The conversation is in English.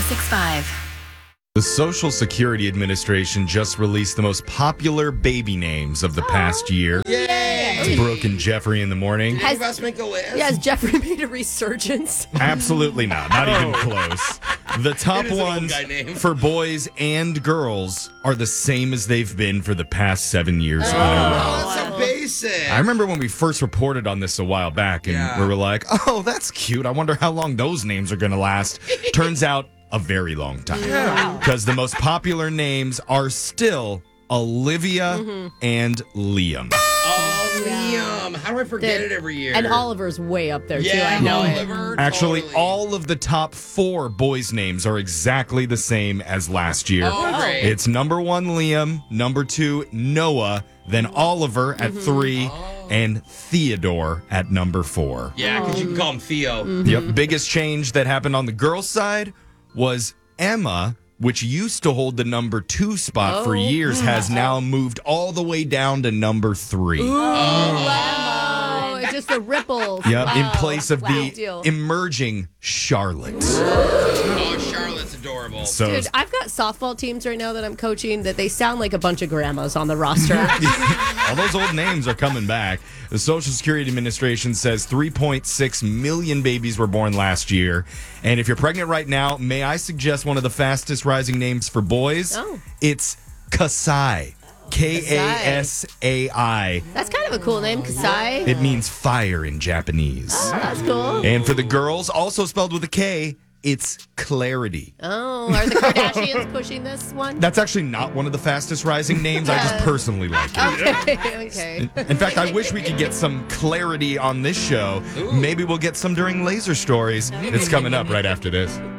1065. The Social Security Administration just released the most popular baby names of the past year. Yay! Brooke and Jeffrey in the morning. Did any of us make the list? Yeah, has Jeffrey made a resurgence? Absolutely not. Not even close. The top It is an old ones guy name. for boys and girls are the same as they've been for the past 7 years in a row. Oh, that's so basic. I remember when we first reported on this a while back, and we were like, oh, that's cute. I wonder how long those names are going to last. Turns out, a very long time. Because the most popular names are still Olivia and Liam. Oh, Liam. How do I forget it every year? And Oliver's way up there, too. Yeah, I know it. Oliver. Actually, totally. all of the top 4 boys' names are exactly the same as last year. Oh, great. It's number 1, Liam, number 2, Noah, then Oliver at 3, and Theodore at number 4. Yeah, because you can call him Theo. Yep. Biggest change that happened on the girls' side was Emma, which used to hold the number 2 spot for years, has now moved all the way down to number 3. Wow. It's just the ripples. Yep, Wow. in place of Big the deal. emerging Charlotte. Oh, Charlotte's adorable. So Dude, I've got softball teams right now that I'm coaching that they sound like a bunch of grandmas on the roster. all those old names are coming back. The Social Security Administration says 3.6 million babies were born last year. And if you're pregnant right now, may I suggest one of the fastest rising names for boys? Oh. It's Kasai. Kasai. That's kind of a cool name, Kasai. It means fire in Japanese. That's cool. And for the girls, also spelled with a K, it's Clarity. Oh, are the Kardashians pushing this one? That's actually not one of the fastest rising names. I just personally like it. Okay. In fact, I wish we could get some clarity on this show. Maybe we'll get some during Laser Stories. It's coming up right after this.